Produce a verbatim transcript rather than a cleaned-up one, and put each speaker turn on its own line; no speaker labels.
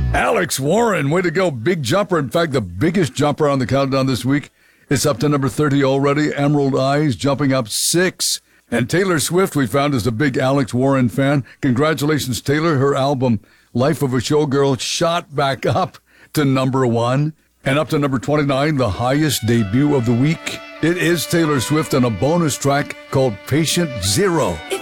Alex Warren, way to go. Big jumper. In fact, the biggest jumper on the countdown this week. It's up to number thirty already. Emerald Eyes jumping up six. And Taylor Swift, we found, is a big Alex Warren fan. Congratulations, Taylor. Her album, Life of a Showgirl, shot back up to number one. And up to number twenty-nine, the highest debut of the week. It is Taylor Swift and a bonus track called Patient Zero.